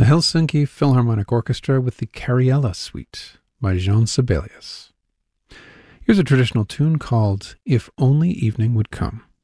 Helsinki Philharmonic Orchestra with the Cariella Suite by Jean Sibelius. Here's a traditional tune called If Only Evening Would Come.